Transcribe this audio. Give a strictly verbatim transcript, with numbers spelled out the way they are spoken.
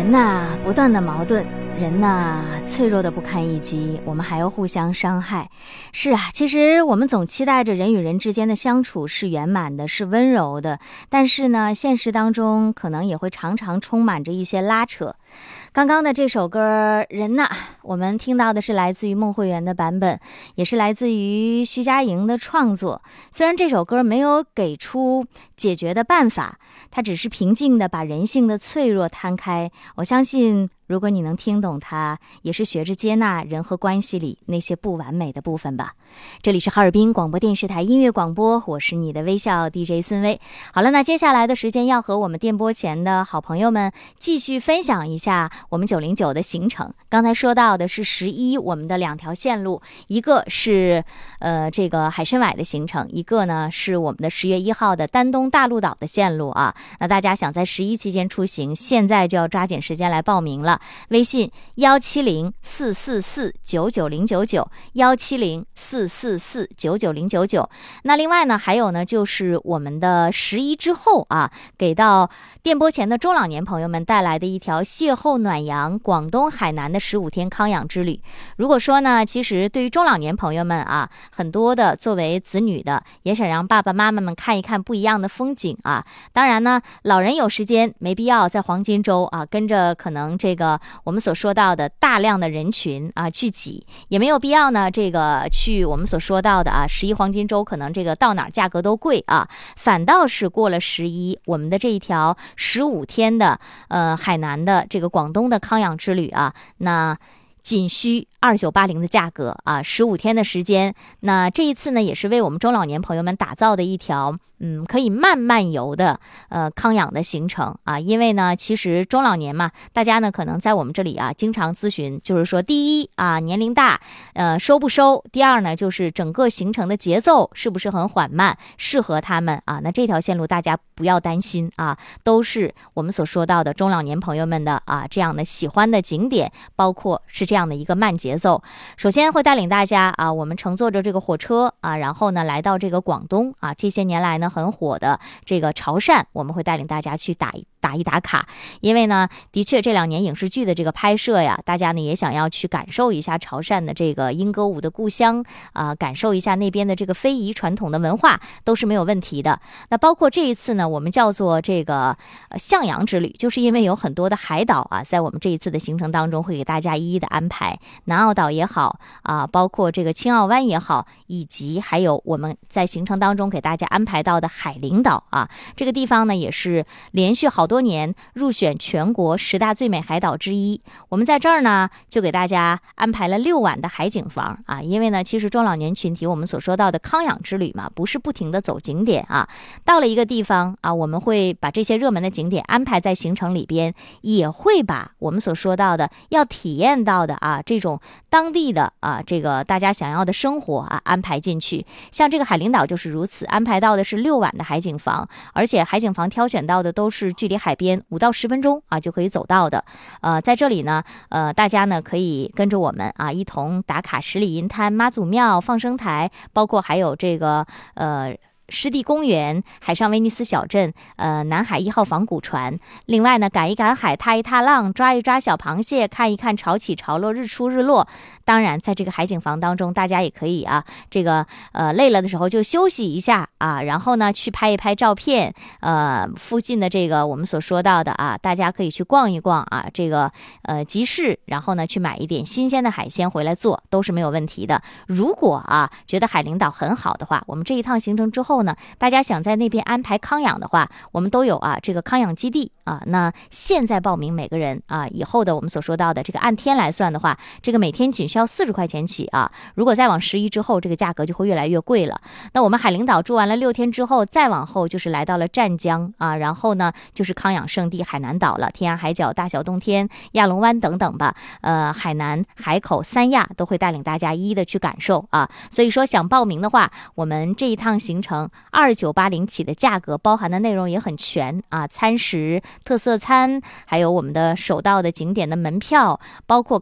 人呐，不断的矛盾，人呐，脆弱的不堪一击，我们还要互相伤害。是啊，其实我们总期待着人与人之间的相处是圆满的，是温柔的，但是呢，现实当中可能也会常常充满着一些拉扯。刚刚的这首歌人呐，我们听到的是来自于孟慧圆的版本，也是来自于徐佳莹的创作。虽然这首歌没有给出解决的办法，它只是平静的把人性的脆弱摊开。我相信如果你能听懂它，也是学着接纳人和关系里那些不完美的部分吧。这里是哈尔滨广播电视台音乐广播，我是你的微笑 D J 孙薇。好了，那接下来的时间要和我们电波前的好朋友们继续分享一下我们九零九的行程。刚才说到的是十一我们的两条线路，一个是呃这个海参崴的行程，一个呢是我们的十月一号的丹东大陆岛的线路啊。那大家想在十一期间出行，现在就要抓紧时间来报名了。微信幺七零四四四九九零九九幺七零四四四九九零九九。那另外呢，还有呢，就是我们的十一之后啊，给到电波前的中老年朋友们带来的一条邂逅暖阳广东海南的十五天康养之旅。如果说呢，其实对于中老年朋友们啊，很多的作为子女的，也想让爸爸妈妈们看一看不一样的风景啊。当然呢，老人有时间没必要在黄金周啊，跟着可能这个我们所说到的大量的人群啊去挤，也没有必要呢这个去我们所说到的啊十一黄金周可能这个到哪儿价格都贵啊，反倒是过了十一，我们的这一条十五天的呃海南的这个广东的康养之旅啊，那仅需二九八零的价格啊，十五天的时间。那这一次呢，也是为我们中老年朋友们打造的一条嗯可以慢慢游的呃康养的行程啊。因为呢，其实中老年嘛，大家呢可能在我们这里啊经常咨询，就是说第一啊年龄大，呃收不收；第二呢，就是整个行程的节奏是不是很缓慢，适合他们啊。那这条线路大家不要担心啊，都是我们所说到的中老年朋友们的啊这样的喜欢的景点，包括是这样的一个慢节奏。首先会带领大家啊，我们乘坐着这个火车啊，然后呢来到这个广东啊，这些年来呢很火的这个潮汕，我们会带领大家去打一打一打卡。因为呢，的确这两年影视剧的这个拍摄呀，大家呢也想要去感受一下潮汕的这个莺歌舞的故乡啊，感受一下那边的这个非遗传统的文化，都是没有问题的。那包括这一次呢，我们叫做这个呃向阳之旅，就是因为有很多的海岛啊，在我们这一次的行程当中会给大家一一的安排，南澳岛也好啊，包括这个青澳湾也好，以及还有我们在行程当中给大家安排到的海陵岛啊，这个地方呢也是连续好多年入选全国十大最美海岛之一。我们在这儿呢就给大家安排了六晚的海景房啊，因为呢其实中老年群体我们所说到的康养之旅嘛，不是不停的走景点啊，到了一个地方啊，我们会把这些热门的景点安排在行程里边，也会把我们所说到的要体验到的啊这种当地的啊这个大家想要的生活啊安排进去。像这个海陵岛就是如此，安排到的是六晚的海景房，而且海景房挑选到的都是距离海边五到十分钟啊就可以走到的。呃，在这里呢，呃，大家呢可以跟着我们啊一同打卡十里银滩、妈祖庙、放生台，包括还有这个呃。湿地公园、海上威尼斯小镇、呃南海一号仿古船，另外呢赶一赶海、踏一踏浪、抓一抓小螃蟹、看一看潮起潮落、日出日落。当然在这个海景房当中，大家也可以啊这个呃累了的时候就休息一下啊，然后呢去拍一拍照片。呃附近的这个我们所说到的啊，大家可以去逛一逛啊这个呃集市，然后呢去买一点新鲜的海鲜回来做，都是没有问题的。如果啊觉得海陵岛很好的话，我们这一趟行程之后呢，大家想在那边安排康养的话，我们都有啊这个康养基地啊。那现在报名每个人啊，以后的我们所说到的这个按天来算的话，这个每天仅需要四十块钱起啊。如果再往十一之后，这个价格就会越来越贵了。那我们海陵岛住完了六天之后，再往后就是来到了湛江啊，然后呢就是康养圣地海南岛了，天涯海角、大小洞天、亚龙湾等等吧。呃，海南、海口、三亚都会带领大家一一的去感受啊。所以说想报名的话，我们这一趟行程二九八零起的价格，包含的内容也很全啊，餐食、特色餐，还有我们的首道的景点的门票，包括